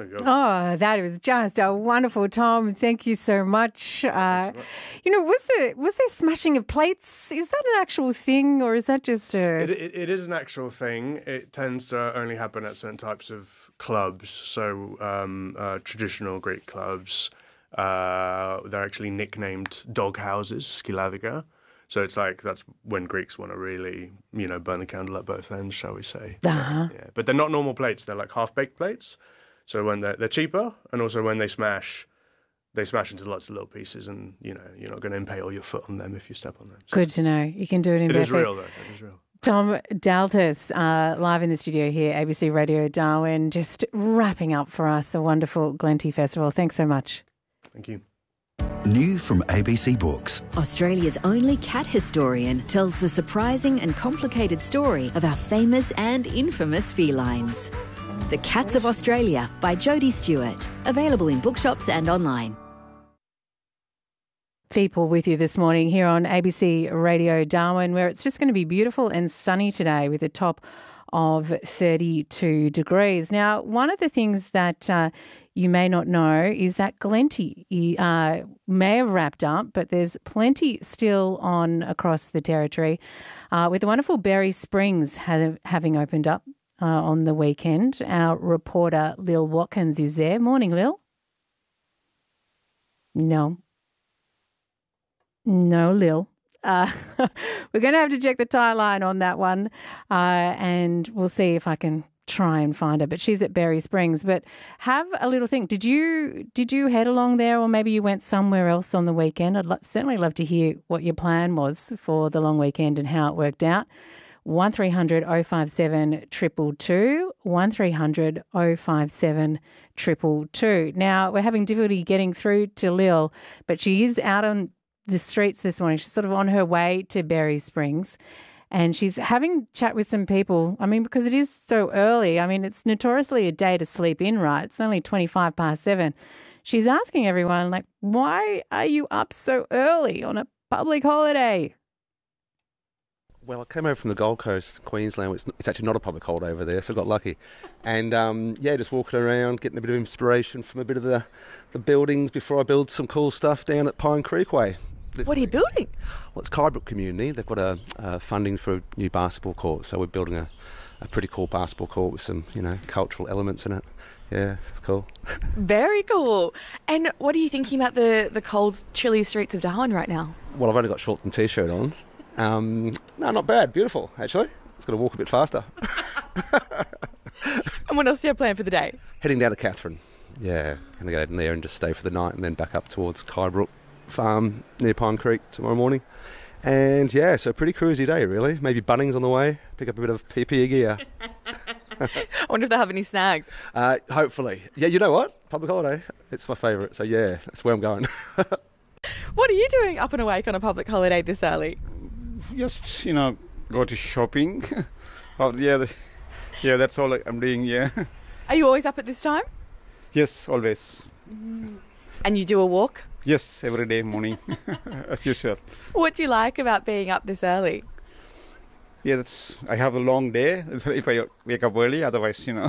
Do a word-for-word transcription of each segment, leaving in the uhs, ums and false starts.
There you go. Oh, that was just a wonderful, Tom. Thank you so much. Uh, so much. You know, was there was there smashing of plates? Is that an actual thing, or is that just a? It, it, it is an actual thing. It tends to only happen at certain types of clubs. So um, uh, traditional Greek clubs, uh, they're actually nicknamed dog houses, skiladika. So it's like that's when Greeks want to really, you know, burn the candle at both ends, shall we say? Uh-huh. Yeah. But they're not normal plates. They're like half-baked plates. So when they're, they're cheaper, and also when they smash, they smash into lots of little pieces, and you know you're not going to impale your foot on them if you step on them. So Good to know. You can do it in it bare is feet. real, though. It is real. Tom Daltas, uh, live in the studio here, A B C Radio Darwin, just wrapping up for us the wonderful Glenty Festival. Thanks so much. Thank you. New from A B C Books. Australia's only cat historian tells the surprising and complicated story of our famous and infamous felines. The Cats of Australia by Jodie Stewart. Available in bookshops and online. People with you this morning here on A B C Radio Darwin, where it's just going to be beautiful and sunny today with a top of thirty-two degrees. Now, one of the things that uh, you may not know is that Glenty uh, may have wrapped up, but there's plenty still on across the territory, uh, with the wonderful Berry Springs have, having opened up uh, on the weekend. Our reporter Lil Watkins is there. Morning, Lil. No. No, Lil. Uh, we're going to have to check the tie line on that one, uh, and we'll see if I can try and find her. But she's at Berry Springs. But have a little think. Did you did you head along there, or maybe you went somewhere else on the weekend? I'd lo- certainly love to hear what your plan was for the long weekend and how it worked out. one three hundred oh five seven two two two, one three hundred oh five seven two two two. Now, we're having difficulty getting through to Lil, but she is out on the streets this morning. She's sort of on her way to Berry Springs, and she's having a chat with some people. I mean, because it is so early. I mean, it's notoriously a day to sleep in, right? It's only twenty-five past seven. She's asking everyone, like, why are you up so early on a public holiday? Well, I came over from the Gold Coast, Queensland. It's, it's actually not a public holiday over there, so I got lucky. And, um, yeah, just walking around, getting a bit of inspiration from a bit of the, the buildings before I build some cool stuff down at Pine Creek Way. What are you building? Well, it's Kyabrook Community. They've got a, a funding for a new basketball court, so we're building a, a pretty cool basketball court with some, you know, cultural elements in it. Yeah, it's cool. Very cool. And what are you thinking about the, the cold, chilly streets of Darwin right now? Well, I've only got shorts and T-shirt on. Um, no, not bad. Beautiful, actually. Just got to walk a bit faster. And what else do you have planned for the day? Heading down to Catherine. Yeah, going to go in there and just stay for the night and then back up towards Kyabrook Farm near Pine Creek tomorrow morning. And yeah, so pretty cruisy day, really. Maybe Bunnings on the way, pick up a bit of P P E gear. I wonder if they'll have any snags. Uh, hopefully. Yeah, you know what? Public holiday. It's my favourite. So yeah, that's where I'm going. What are you doing up and awake on a public holiday this early? Just, you know, go to shopping. Oh, yeah, the, yeah, that's all I'm doing, yeah. Are you always up at this time? Yes, always. And you do a walk? Yes, every day morning, as usual. What do you like about being up this early? Yeah, that's, I have a long day if I wake up early, otherwise, you know.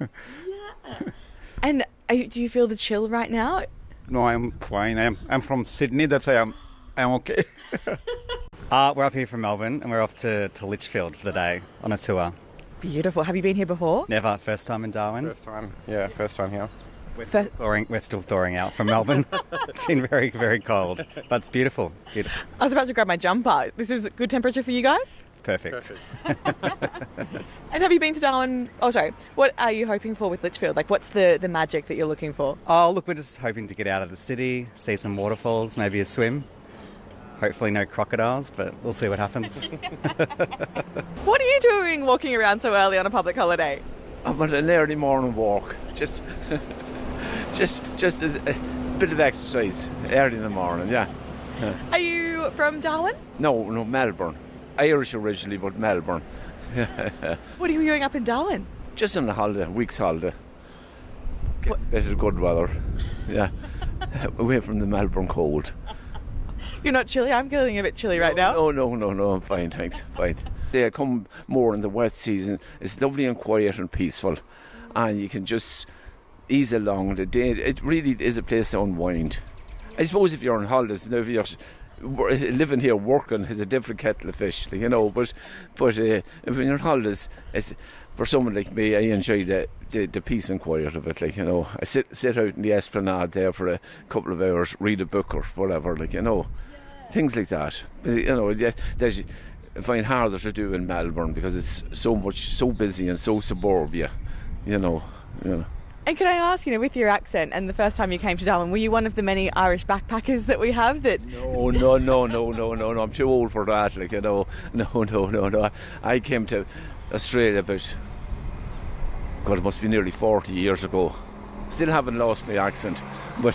Yeah. And are you, do you feel the chill right now? No, I'm fine. I'm I'm from Sydney, that's why I'm, I'm okay. Uh, we're up here from Melbourne and we're off to, to Litchfield for the day on a tour. Beautiful. Have you been here before? Never. First time in Darwin. First time, yeah, first time here. We're still, thawing, we're still thawing out from Melbourne. It's been very, very cold, but it's beautiful. Beautiful. I was about to grab my jumper. This is good temperature for you guys? Perfect. Perfect. And have you been to Darwin? Oh, sorry. What are you hoping for with Litchfield? Like, what's the, the magic that you're looking for? Oh, look, we're just hoping to get out of the city, see some waterfalls, maybe a swim. Hopefully no crocodiles, but we'll see what happens. What are you doing walking around so early on a public holiday? I'm on an early morning walk. Just, just, just as a bit of exercise early in the morning, yeah. yeah. Are you from Darwin? No, no, Melbourne. Irish originally, but Melbourne. What are you doing up in Darwin? Just on a holiday, a week's holiday. Get a bit of good weather, yeah. Away from the Melbourne cold. You're not chilly? I'm feeling a bit chilly right now. No, no, no, no, I'm fine, thanks, fine. They come more in the wet season. It's lovely and quiet and peaceful. And you can just ease along. The day, it really is a place to unwind. I suppose if you're on holidays, you know, if you're living here working, it's a different kettle of fish, you know. But but uh, if you're on holidays, it's, for someone like me, I enjoy the, the the peace and quiet of it. Like, you know, I sit sit out in the esplanade there for a couple of hours, read a book or whatever. Like, you know, things like that. But, you know, there's. I find harder to do in Melbourne because it's so much, so busy and so suburbia, you know. You know. And can I ask, you know, with your accent and the first time you came to Darwin, were you one of the many Irish backpackers that we have? That no, no, no, no, no, no, no. I'm too old for that. Like, you know, no, no, no, no. I came to Australia about, God, it must be nearly forty years ago. Still haven't lost my accent, but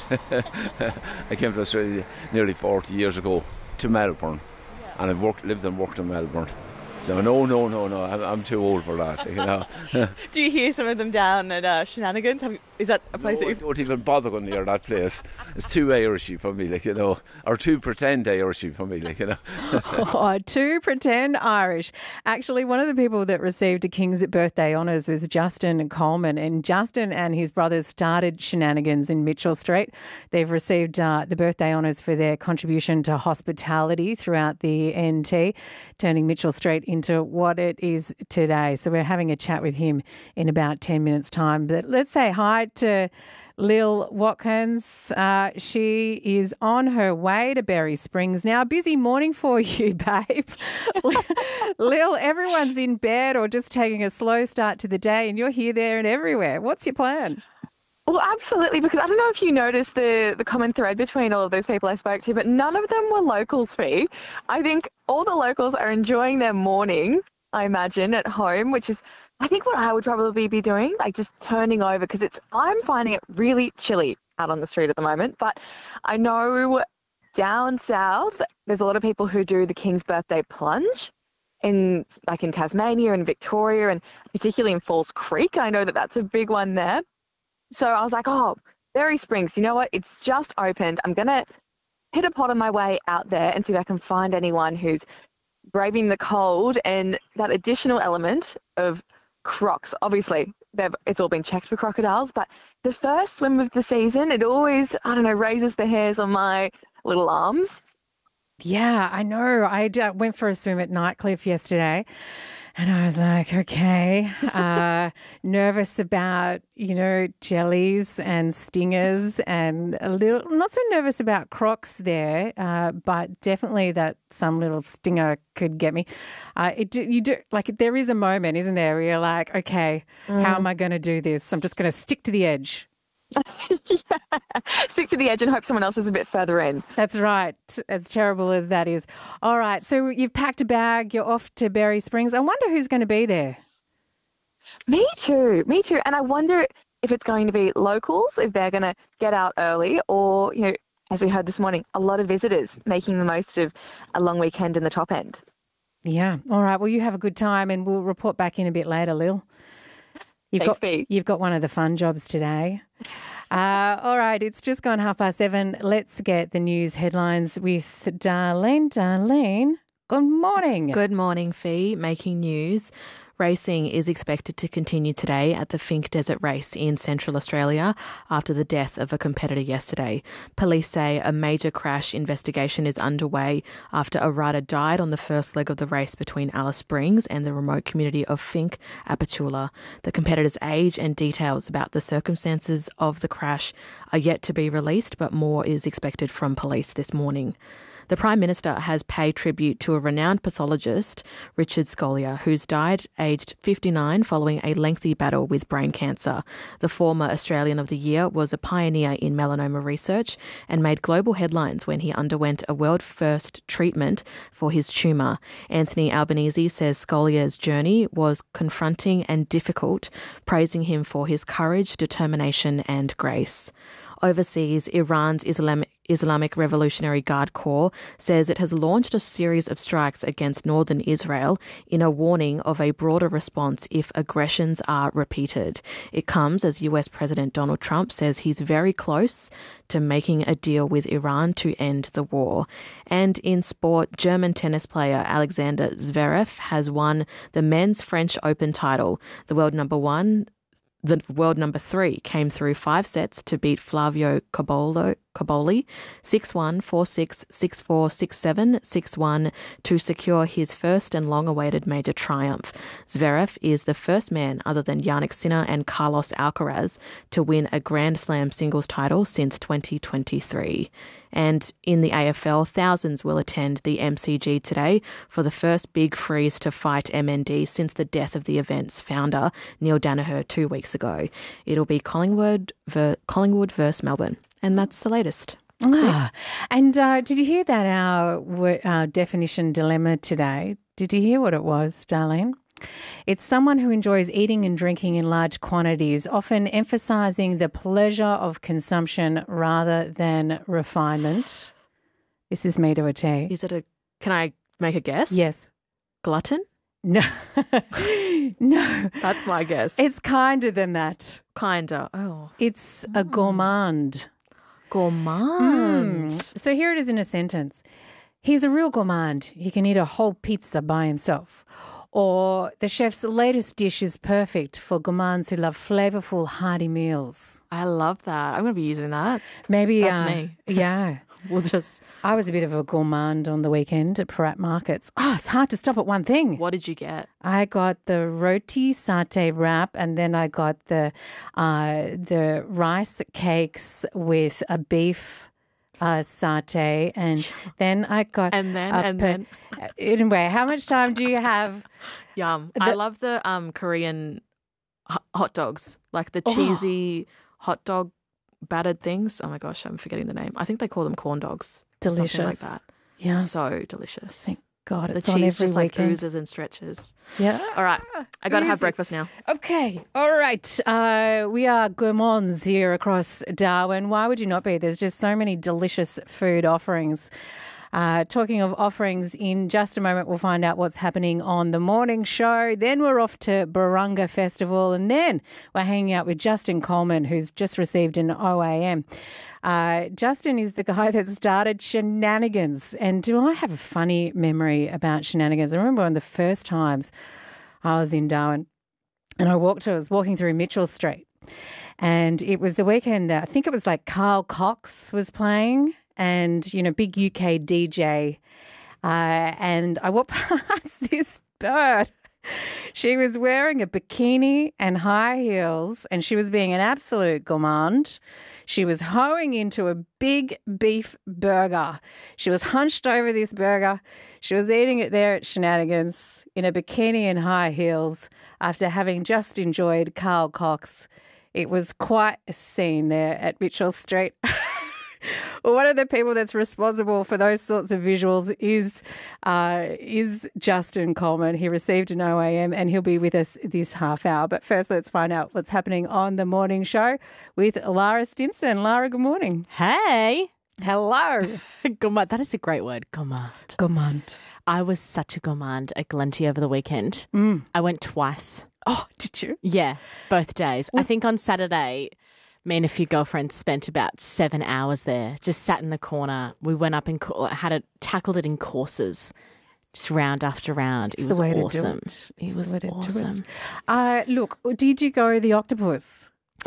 I came to Australia nearly forty years ago to Melbourne. And I've worked, lived and worked in Melbourne. So no, no, no, no, I'm, I'm too old for that, you know. Do you hear some of them down at uh, Shenanigans? Have you, is that a place no, that you... I don't even bother going near that place. It's too Irishy for me, like, you know, or too pretend Irishy for me, like, you know. Oh, too pretend Irish. Actually, one of the people that received a King's Birthday Honours was Justin Coleman, and Justin and his brothers started Shenanigans in Mitchell Street. They've received uh, the birthday honours for their contribution to hospitality throughout the N T, turning Mitchell Street into what it is today. So we're having a chat with him in about ten minutes' time. But let's say hi to Lil Watkins. Uh, she is on her way to Berry Springs now. Busy morning for you, babe. Lil, everyone's in bed or just taking a slow start to the day, and you're here, there and everywhere. What's your plan? Well, absolutely, because I don't know if you noticed the, the common thread between all of those people I spoke to, but none of them were locals, Fee. I think all the locals are enjoying their morning, I imagine, at home, which is, I think, what I would probably be doing, like just turning over, because it's, I'm finding it really chilly out on the street at the moment. But I know down south, there's a lot of people who do the King's Birthday plunge, in like in Tasmania and Victoria, and particularly in Falls Creek. I know that that's a big one there. So I was like, oh, Berry Springs, you know what? It's just opened. I'm going to hit a pot on my way out there and see if I can find anyone who's braving the cold, and that additional element of crocs. Obviously, they've, it's all been checked for crocodiles, but the first swim of the season, it always, I don't know, raises the hairs on my little arms. Yeah, I know. I went for a swim at Nightcliff yesterday. And I was like, okay, uh, nervous about, you know, jellies and stingers, and a little, not so nervous about crocs there, uh, but definitely that some little stinger could get me. Uh, it, you do, like, there is a moment, isn't there, where you're like, okay, mm. how am I going to do this? I'm just going to stick to the edge. Yeah. Stick to the edge and hope someone else is a bit further in. That's right, as terrible as that is. All right, so you've packed a bag, you're off to Berry Springs. I wonder who's going to be there. Me too, me too. And I wonder if it's going to be locals, if they're going to get out early, or, you know, as we heard this morning, a lot of visitors making the most of a long weekend in the top end. Yeah, all right, well, you have a good time, and we'll report back in a bit later, Lil. You've Thanks, got, Bea. You've got one of the fun jobs today. Uh, all right, it's just gone half past seven. Let's get the news headlines with Darlene. Darlene, good morning. Good morning, Fee. Making news. Racing is expected to continue today at the Finke Desert Race in Central Australia after the death of a competitor yesterday. Police say a major crash investigation is underway after a rider died on the first leg of the race between Alice Springs and the remote community of Finke, Apatula. The competitor's age and details about the circumstances of the crash are yet to be released, but more is expected from police this morning. The Prime Minister has paid tribute to a renowned pathologist, Richard Scolia, who's died aged fifty-nine following a lengthy battle with brain cancer. The former Australian of the Year was a pioneer in melanoma research and made global headlines when he underwent a world-first treatment for his tumour. Anthony Albanese says Scolia's journey was confronting and difficult, praising him for his courage, determination and grace. Overseas, Iran's Islamic, Islamic Revolutionary Guard Corps says it has launched a series of strikes against northern Israel in a warning of a broader response if aggressions are repeated. It comes as U S President Donald Trump says he's very close to making a deal with Iran to end the war. And in sport, German tennis player Alexander Zverev has won the men's French Open title. The world number one the world number three, came through five sets to beat Flavio Cabolo, Caboli six one, four six, six four, six seven, six one to secure his first and long-awaited major triumph. Zverev is the first man other than Jannik Sinner and Carlos Alcaraz to win a Grand Slam singles title since twenty twenty-three. And in the A F L, thousands will attend the M C G today for the first big freeze to fight M N D since the death of the event's founder, Neil Danaher, two weeks ago. It'll be Collingwood, ver- Collingwood versus Melbourne. And that's the latest. Ah, and uh, did you hear that, our, our definition dilemma today? Did you hear what it was, Darlene? It's someone who enjoys eating and drinking in large quantities, often emphasising the pleasure of consumption rather than refinement. This is me to a T. Is it a... Can I make a guess? Yes. Glutton? No. No. That's my guess. It's kinder than that. Kinder. Oh. It's a gourmand. Gourmand. Mm. So here it is in a sentence. He's a real gourmand. He can eat a whole pizza by himself. Or the chef's latest dish is perfect for gourmands who love flavourful, hearty meals. I love that. I'm going to be using that. Maybe That's uh, me. Yeah. We'll just... I was a bit of a gourmand on the weekend at Parat Markets. Oh, it's hard to stop at one thing. What did you get? I got the roti satay wrap, and then I got the uh, the rice cakes with a beef uh, satay, and then I got and then a and pe- then. Anyway, how much time do you have? Yum! The- I love the um Korean h- hot dogs, like the Oh. cheesy hot dog battered things. Oh my gosh, I'm forgetting the name. I think they call them corn dogs. or something Delicious. like that. Yeah. So delicious. Thank God, the it's cheese on every just like weekend. oozes and stretches. Yeah. All right, I got to have Oozes. breakfast now. Okay. All right. Uh, we are gourmands here across Darwin. Why would you not be? There's just so many delicious food offerings. Uh, talking of offerings, in just a moment we'll find out what's happening on the morning show. Then we're off to Barunga Festival, and then we're hanging out with Justin Coleman, who's just received an O A M. Uh, Justin is the guy that started Shenanigans. And do I have a funny memory about Shenanigans? I remember one of the first times I was in Darwin and I walked, I was walking through Mitchell Street, and it was the weekend that I think it was like Carl Cox was playing, and, you know, big U K D J. Uh, and I walked past this bird. She was wearing a bikini and high heels, and she was being an absolute gourmand. She was hoeing into a big beef burger. She was hunched over this burger. She was eating it there at Shenanigans in a bikini and high heels after having just enjoyed Carl Cox. It was quite a scene there at Mitchell Street. Well, one of the people that's responsible for those sorts of visuals is uh, is Justin Coleman. He received an O A M and he'll be with us this half hour. But first, let's find out what's happening on the morning show with Lara Stimson. Lara, good morning. Hey. Hello. Gourmand. That is a great word, gourmand. Gourmand. I was such a gourmand at Glenty over the weekend. Mm. I went twice. Oh, did you? Yeah, both days. I think on Saturday, me and a few girlfriends spent about seven hours there, just sat in the corner. We went up and co- had it, tackled it in courses, just round after round. It's it was the way awesome. To do it. It It's was the way to do awesome. it. Uh, look, did you go the octopus?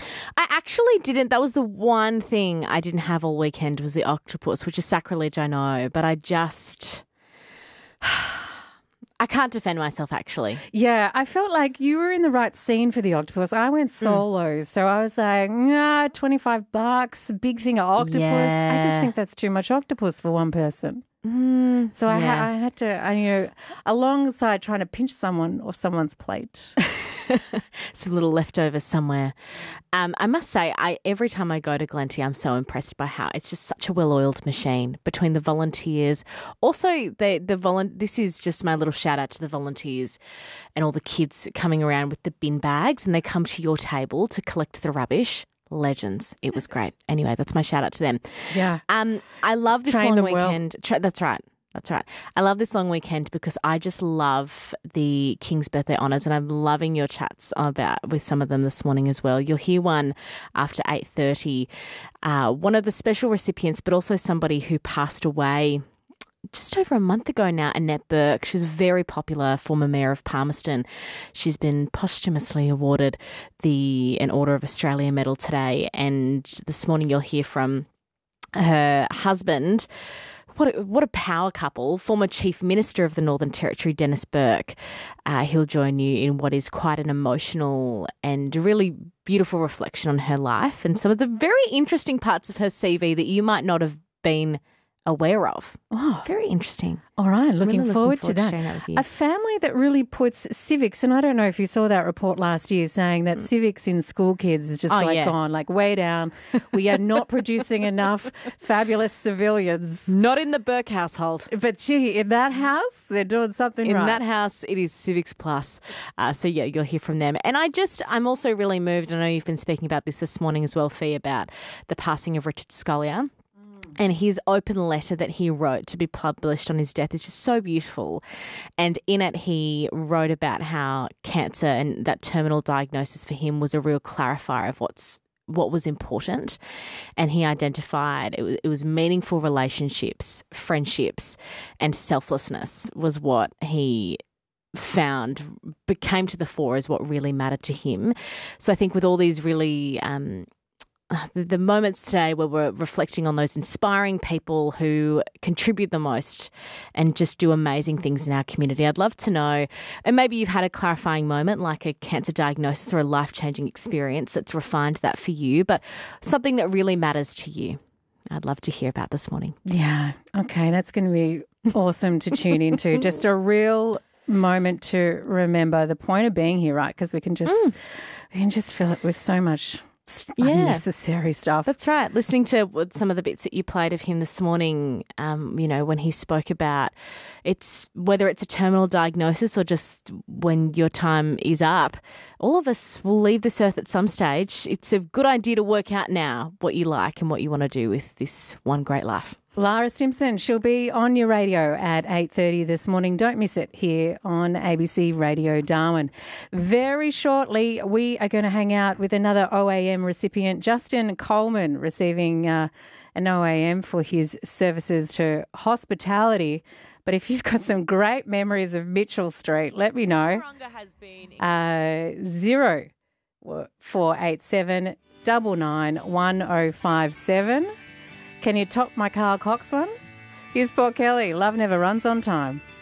I actually didn't. That was the one thing I didn't have all weekend was the octopus, which is sacrilege, I know. But I just... I can't defend myself, actually. Yeah, I felt like you were in the right scene for the octopus. I went solo, mm. so I was like, nah, twenty-five bucks, big thing of octopus. Yeah. I just think that's too much octopus for one person. Mm, So I, yeah. ha- I had to, I, you know, alongside trying to pinch someone off someone's plate. Some little leftover somewhere. Um, I must say, I every time I go to Glenty, I'm so impressed by how it's just such a well-oiled machine between the volunteers. Also, the the volun- This is just my little shout out to the volunteers and all the kids coming around with the bin bags, and they come to your table to collect the rubbish. Legends. It was great. Anyway, that's my shout out to them. Yeah. Um, I love this Train long them well. weekend. Tra- that's right. That's right. I love this long weekend because I just love the King's Birthday Honours, and I'm loving your chats about with some of them this morning as well. You'll hear one after eight thirty. Uh, one of the special recipients, but also somebody who passed away just over a month ago now, Annette Burke. She was a very popular former mayor of Palmerston. She's been posthumously awarded the an Order of Australia medal today, and this morning you'll hear from her husband. What a, what a power couple, former Chief Minister of the Northern Territory, Dennis Burke. Uh, he'll join you in what is quite an emotional and really beautiful reflection on her life and some of the very interesting parts of her C V that you might not have been aware of. Oh, it's very interesting. All right, looking, really forward, looking forward to that. to sharing that with you. A family that really puts civics, and I don't know if you saw that report last year saying that civics in school kids is just Oh, like yeah. gone, like way down. We are not producing enough fabulous civilians. Not in the Burke household. But gee, in that house, they're doing something In right. that house, it is Civics Plus. Uh, so, yeah, you'll hear from them. And I just, I'm also really moved. I know you've been speaking about this this morning as well, Fee, about the passing of Richard Scolyer. And his open letter that he wrote to be published on his death is just so beautiful. And in it, he wrote about how cancer and that terminal diagnosis for him was a real clarifier of what's what was important. And he identified it was, it was meaningful relationships, friendships, and selflessness was what he found became to the fore as what really mattered to him. So I think with all these really um, the, the moments today where we're reflecting on those inspiring people who contribute the most and just do amazing things in our community, I'd love to know, and maybe you've had a clarifying moment like a cancer diagnosis or a life-changing experience that's refined that for you, but something that really matters to you. I'd love to hear about this morning. Yeah. Okay. That's going to be awesome to tune into. Just a real moment to remember the point of being here, right? Because we can just mm. we can just fill it with so much yeah. unnecessary stuff. That's right. Listening to some of the bits that you played of him this morning, um, you know, when he spoke about it's whether it's a terminal diagnosis or just when your time is up, all of us will leave this earth at some stage. It's a good idea to work out now what you like and what you want to do with this one great life. Lara Stimson, she'll be on your radio at eight thirty this morning. Don't miss it here on A B C Radio Darwin. Very shortly, we are going to hang out with another O A M recipient, Justin Coleman, receiving uh, an O A M for his services to hospitality. But if you've got some great memories of Mitchell Street, let me know. Uh, zero four eight seven nine nine one zero five seven. Can you top my Carl Cox one? Here's Port Kelly. Love never runs on time.